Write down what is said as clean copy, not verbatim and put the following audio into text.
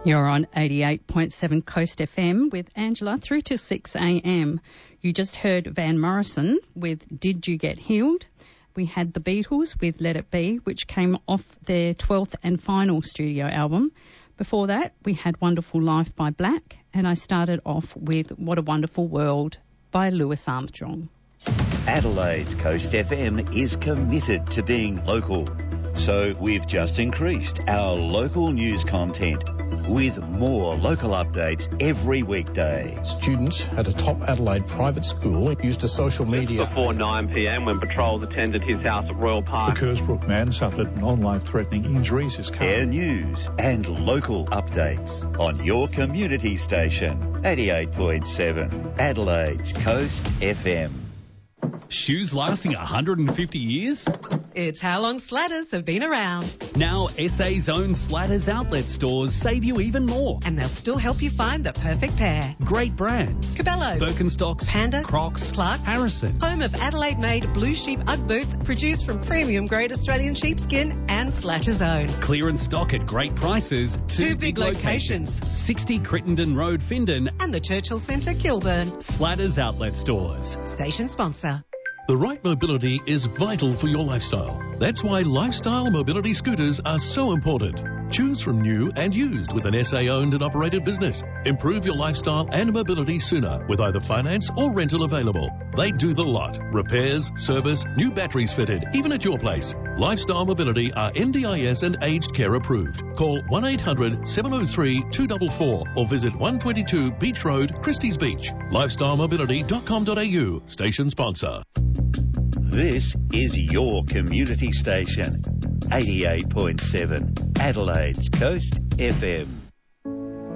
You're on 88.7 Coast FM with Angela through to 6 a.m. You just heard Van Morrison with Did You Get Healed? We had the Beatles with Let It Be, which came off their 12th and final studio album. Before that, we had Wonderful Life by Black, and I started off with What a Wonderful World by Louis Armstrong. Adelaide's Coast FM is committed to being local. So we've just increased our local news content with more local updates every weekday. Students at a top Adelaide private school used a social media... Just before 9 p.m, when patrols attended his house at Royal Park. The Kersbrook man suffered non-life-threatening injuries. His car... Air news and local updates on your community station, 88.7 Adelaide's Coast FM. Shoes lasting 150 years? It's how long Slatters have been around. Now SA's own Slatters outlet stores save you even more. And they'll still help you find the perfect pair. Great brands. Cabello, Birkenstocks, Panda, Crocs, Clarks, Harrison. Home of Adelaide-made blue sheep Ugg boots produced from premium-grade Australian sheepskin and Slatters own. Clearance stock at great prices. Two big locations. 60 Crittenden Road, Findon. And the Churchill Centre, Kilburn. Slatters outlet stores. Station sponsor. The right mobility is vital for your lifestyle. That's why lifestyle mobility scooters are so important. Choose from new and used with an SA-owned and operated business. Improve your lifestyle and mobility sooner with either finance or rental available. They do the lot. Repairs, service, new batteries fitted, even at your place. Lifestyle Mobility are NDIS and aged care approved. Call 1-800-703-244 or visit 122 Beach Road, Christie's Beach. LifestyleMobility.com.au. Station sponsor. This is your community station, 88.7 Adelaide's Coast FM.